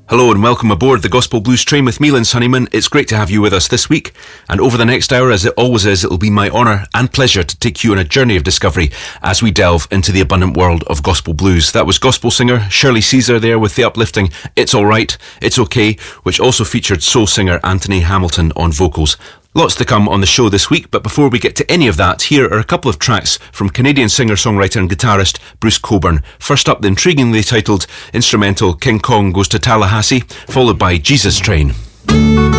Hello and welcome aboard the Gospel Blues train with me, Lynn Honeyman. It's great to have you with us this week. And over the next hour, as it always is, it'll be my honour and pleasure to take you on a journey of discovery as we delve into the abundant world of gospel blues. That was gospel singer Shirley Caesar there with the uplifting It's Alright, It's Okay, which also featured soul singer Anthony Hamilton on vocals. Lots to come on the show this week, but before we get to any of that, here are a couple of tracks from Canadian singer-songwriter and guitarist Bruce Cockburn. First up, the intriguingly titled instrumental King Kong Goes to Tallahassee, followed by Jesus Train.